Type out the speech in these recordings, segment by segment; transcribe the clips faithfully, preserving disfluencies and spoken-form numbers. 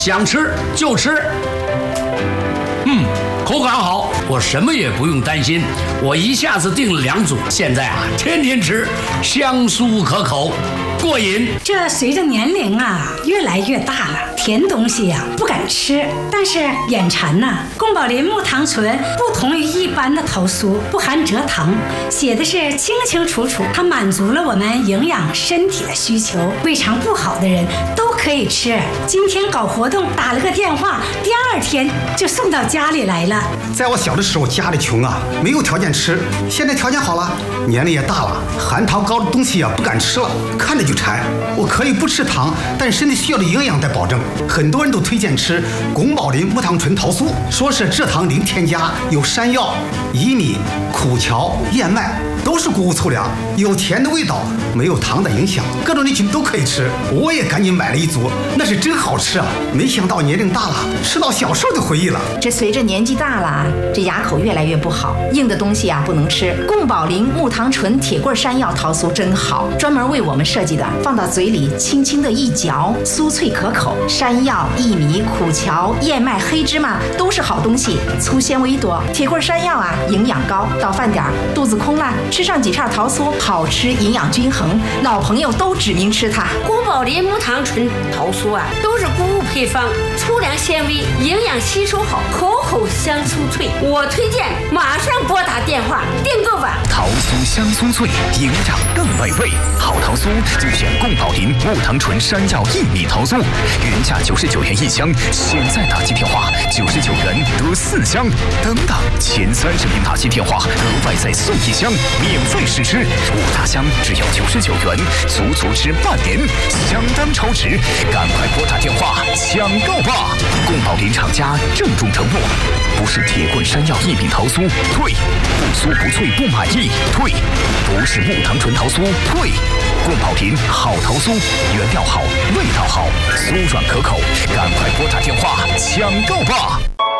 想吃就吃。嗯，口感好，我什么也不用担心，我一下子订了两组，现在啊天天吃，香酥可口，过瘾。 这随着年龄啊越来越大了，甜东西呀、啊、不敢吃，但是眼馋呐、啊。宫保林木糖醇不同于一般的桃酥，不含蔗糖，写的是清清楚楚，它满足了我们营养身体的需求，胃肠不好的人都可以吃。今天搞活动打了个电话，第二天就送到家里来了。 在我小的时候，家里穷啊，没有条件吃，现在条件好了，年龄也大了，含糖高的东西啊不敢吃了，看着就馋。我可以不吃糖，但身体需要的营养得保证。很多人都推荐吃宫保林木糖醇桃酥，说是蔗糖零添加，有山药、薏米、苦荞、燕麦，都是谷物粗粮，有甜的味道，没有糖的影响，各种人群都可以吃。我也赶紧买了一组，那是真好吃啊！没想到年龄大了，吃到小时候的回忆了。 这随着年纪大了，这牙口越来越不好，硬的东西啊不能吃。宫保林木糖醇铁棍山药桃酥真好，专门为我们设计的，放到嘴里轻轻的一嚼，酥脆可口。山药、薏米、苦荞、燕麦、黑芝麻都是好东西，粗纤维多。铁棍山药啊营养高，到饭点肚子空了，吃上几片桃酥，好吃，营养均衡，老朋友都指名吃它。 宫保林木糖醇桃酥啊，都是谷物配方，粗粮纤维，营养吸收好，口口香酥脆。我推荐马上拨打电话订购吧。 桃酥香酥脆，营养更美味。好桃酥就选宫保林木糖醇山药薏米桃酥，原价九十九元一箱，现在打进电话九十九元得四箱，等等前三十名打进电话额外再送一箱，免费试吃。五大箱只要九十九元，足足吃半年，相当超值，赶快拨打电话抢购吧！宫保林厂家郑重承诺，不是铁棍山药薏米桃酥，退；不酥不脆不满意，退；不是木糖醇桃酥，退。宫保林好桃酥，原料好，味道好，酥软可口，赶快拨打电话抢购吧！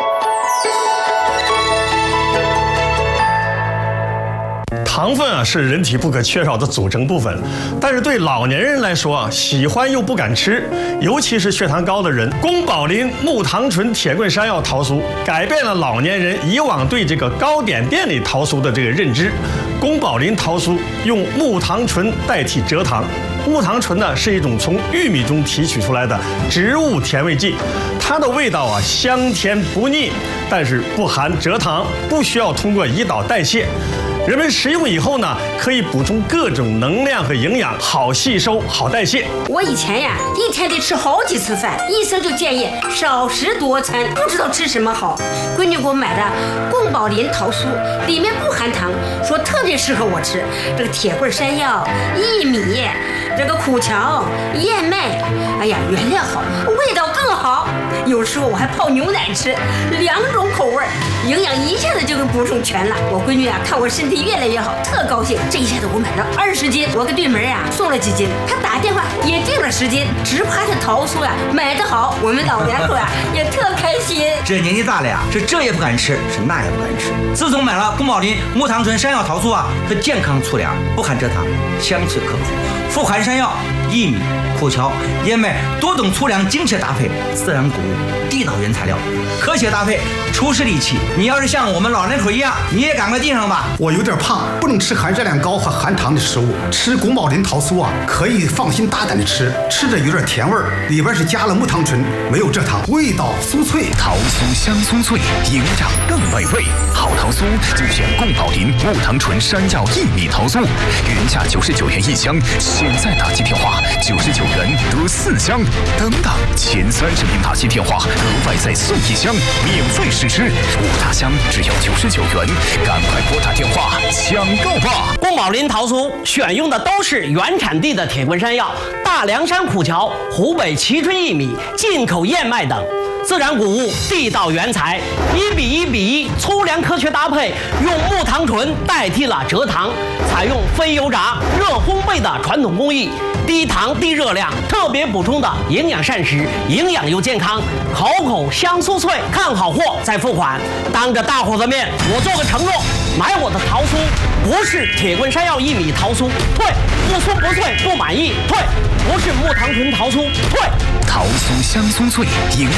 糖分啊是人体不可缺少的组成部分，但是对老年人来说啊，喜欢又不敢吃，尤其是血糖高的人。宫保林木糖醇铁棍山药桃酥改变了老年人以往对这个糕点店里桃酥的这个认知。宫保林桃酥用木糖醇代替蔗糖，木糖醇呢是一种从玉米中提取出来的植物甜味剂，它的味道啊香甜不腻，但是不含蔗糖，不需要通过胰岛代谢。人们食用以后呢，可以补充各种能量和营养，好吸收，好代谢。 我以前呀，一天得吃好几次饭，医生就建议少食多餐，不知道吃什么好。闺女给我买的宫保林桃酥，里面不含糖，说特别适合我吃。这个铁棍山药、薏米，这个苦荞、燕麦，哎呀，原料好，味道更好。有时候我还泡牛奶吃，两种口味，营养一下子就给补充全了。我闺女啊，看我身体越来越好，特高兴。这一下子我买了二十斤，我给对门啊送了几斤，她打电话也订了十斤，只怕这桃酥呀买得好，我们老两口呀也特开心。 这年纪大了呀，是这也不敢吃，是那也不敢吃。自从买了宫保林木糖醇山药桃酥啊，它健康粗粮，不含蔗糖，香脆可口，富含山药、薏米、苦荞、燕麦多种粗粮精确搭配，自然谷物，地道原材料，科学搭配，出师利器。你要是像我们老人口一样，你也赶快订上吧。 我有点胖，不能吃含热量高和含糖的食物。吃宫保林桃酥啊，可以放心大胆的吃，吃着有点甜味儿，里边是加了木糖醇，没有蔗糖，味道酥脆。 桃酥香酥脆，营养更美味。好桃酥就选宫保林木糖醇山药薏米桃酥，原价九十九元一箱，现在打进电话九十九元得四箱，等等前三十名打进电话额外再送一箱，免费试吃。五大箱只要九十九元，赶快拨打电话抢购吧！ 宫保林桃酥选用的都是原产地的铁棍山药、大凉山苦荞、湖北蕲春薏米、进口燕麦等。自然谷物，地道原材，一比一比一，粗粮科学搭配，用木糖醇代替了蔗糖，采用非油炸、热烘焙的传统工艺，低糖低热量，特别补充的营养膳食，营养又健康，口口香酥脆。看好货再付款，当着大伙的面，我做个承诺，买我的桃酥不是铁棍山药薏米桃酥，退；不酥不脆不满意，退；不是木糖醇桃酥，退。 桃酥香酥脆，营